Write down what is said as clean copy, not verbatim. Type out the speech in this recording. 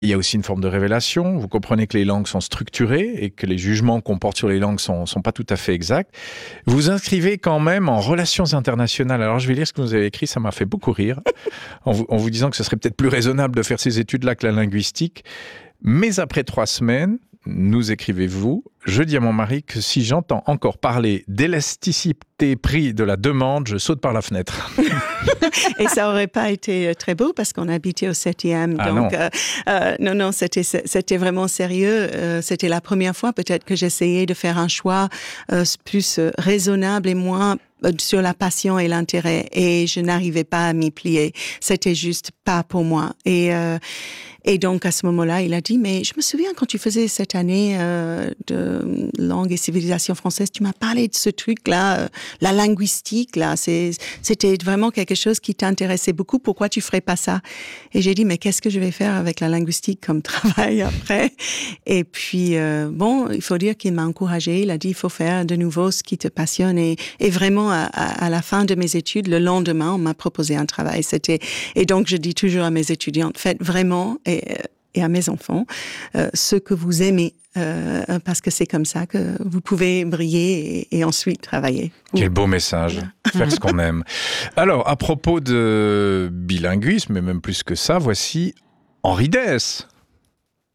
Il y a aussi une forme de révélation. Vous comprenez que les langues sont structurées et que les jugements qu'on porte sur les langues sont pas tout à fait exacts. Vous vous inscrivez quand même en relations internationales. Alors, je vais lire ce que vous avez écrit. Ça m'a fait beaucoup rire. En vous disant que ce serait peut-être plus raisonnable de faire ces études-là que la linguistique. Mais après 3 semaines, nous écrivez-vous, je dis à mon mari que si j'entends encore parler d'élasticité prix de la demande, je saute par la fenêtre. Et ça aurait pas été très beau parce qu'on habitait au 7e. Ah donc, non. C'était vraiment sérieux. C'était la première fois peut-être que j'essayais de faire un choix plus raisonnable et moins sur la passion et l'intérêt. Et je n'arrivais pas à m'y plier. C'était juste pas pour moi. Et donc, à ce moment-là, il a dit, mais je me souviens quand tu faisais cette année de langue et civilisation française, tu m'as parlé de ce truc-là, la linguistique, là. C'était vraiment quelque chose qui t'intéressait beaucoup. Pourquoi tu ferais pas ça? Et j'ai dit, mais qu'est-ce que je vais faire avec la linguistique comme travail après? Et puis, il faut dire qu'il m'a encouragée. Il a dit, il faut faire de nouveau ce qui te passionne. Et vraiment, à la fin de mes études, le lendemain, on m'a proposé un travail. Et donc, je dis toujours à mes étudiantes, faites vraiment, et à mes enfants, ce que vous aimez, parce que c'est comme ça que vous pouvez briller et ensuite travailler. Quel beau message, faire ce qu'on aime. Alors, à propos de bilinguisme, et même plus que ça, voici Henri Dess.